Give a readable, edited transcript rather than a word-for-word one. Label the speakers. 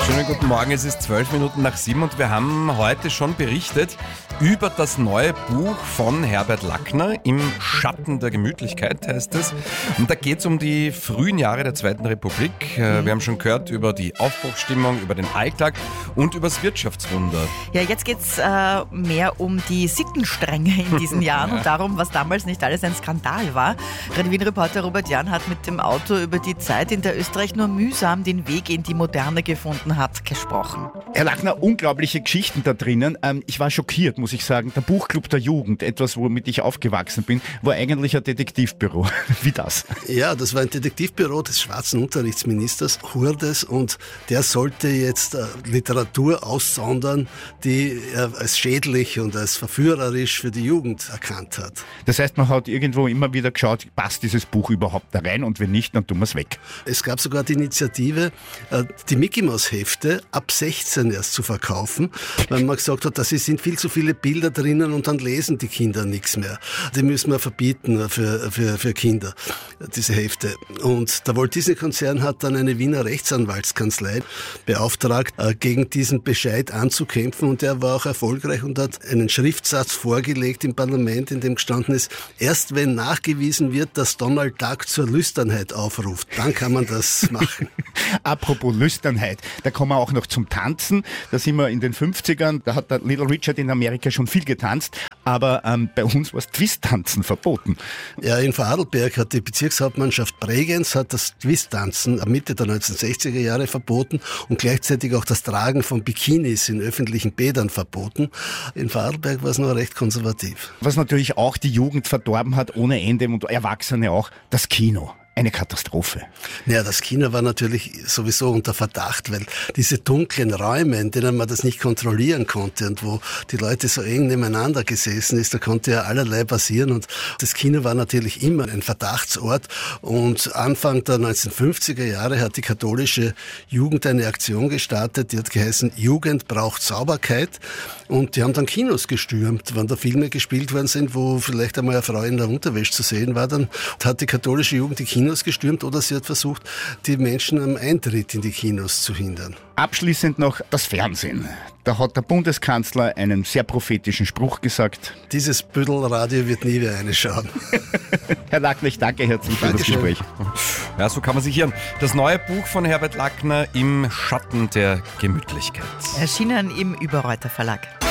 Speaker 1: Schönen guten Morgen, es ist 7:12 und wir haben heute schon berichtet über das neue Buch von Herbert Lackner, Im Schatten der Gemütlichkeit heißt es. Und da geht es um die frühen Jahre der Zweiten Republik. Wir haben schon gehört über die Aufbruchsstimmung, über den Alltag und über das Wirtschaftswunder.
Speaker 2: Ja, jetzt geht es mehr um die Sittenstrenge in diesen Jahren und darum, was damals nicht alles ein Skandal war. Radio Wien-Reporter Robert Jahn hat mit dem Autor über die Zeit, in der Österreich nur mühsam den Weg in die Moderne gefunden hat, gesprochen.
Speaker 3: Herr Lackner, unglaubliche Geschichten da drinnen. Ich war schockiert, muss ich sagen. Der Buchclub der Jugend, etwas, womit ich aufgewachsen bin, war eigentlich ein Detektivbüro. Wie das?
Speaker 4: Ja, das war ein Detektivbüro des schwarzen Unterrichtsministers Hurdes und der sollte jetzt Literatur aussondern, die er als schädlich und als verführerisch für die Jugend erkannt hat.
Speaker 3: Das heißt, man hat irgendwo immer wieder geschaut, passt dieses Buch überhaupt da rein und wenn nicht, dann tun wir es weg.
Speaker 4: Es gab sogar die Initiative, die Mickey-Maus-Hefte ab 16 erst zu verkaufen, weil man gesagt hat, da sind viel zu viele Bilder drinnen und dann lesen die Kinder nichts mehr. Die müssen wir verbieten für Kinder, diese Hefte. Und der Walt Disney-Konzern hat dann eine Wiener Rechtsanwaltskanzlei beauftragt, gegen diesen Bescheid anzukämpfen und der war auch erfolgreich und hat einen Schriftsatz vorgelegt im Parlament, in dem gestanden ist, erst wenn nachgewiesen wird, dass Donald Duck zur Lüsternheit aufruft, dann kann man das machen.
Speaker 3: Apropos Lüsternheit, da kommen wir auch noch zum Tanzen. Da sind wir in den 50ern, da hat der Little Richard in Amerika schon viel getanzt, aber bei uns war das Twist-Tanzen verboten.
Speaker 4: Ja, in Vorarlberg hat die Bezirkshauptmannschaft Bregenz hat das Twist-Tanzen ab Mitte der 1960er Jahre verboten und gleichzeitig auch das Tragen von Bikinis in öffentlichen Bädern verboten. In Vorarlberg war es noch recht konservativ.
Speaker 3: Was natürlich auch die Jugend verdorben hat, ohne Ende und Erwachsene auch, das Kino. Eine Katastrophe.
Speaker 4: Ja, das Kino war natürlich sowieso unter Verdacht, weil diese dunklen Räume, in denen man das nicht kontrollieren konnte und wo die Leute so eng nebeneinander gesessen ist, da konnte ja allerlei passieren und das Kino war natürlich immer ein Verdachtsort und Anfang der 1950er Jahre hat die katholische Jugend eine Aktion gestartet, die hat geheißen, Jugend braucht Sauberkeit und die haben dann Kinos gestürmt, wenn da Filme gespielt worden sind, wo vielleicht einmal eine Frau in der Unterwäsche zu sehen war, dann hat die katholische Jugend die Kinos gestürmt oder sie hat versucht, die Menschen am Eintritt in die Kinos zu hindern.
Speaker 3: Abschließend noch das Fernsehen. Da hat der Bundeskanzler einen sehr prophetischen Spruch gesagt.
Speaker 4: Dieses Büdelradio wird nie wieder eine schauen.
Speaker 3: Herr Lackner, ich danke herzlich für das Gespräch.
Speaker 1: Ja, so kann man sich hören. Das neue Buch von Herbert Lackner, Im Schatten der Gemütlichkeit.
Speaker 2: Erschienen im Überreuter Verlag.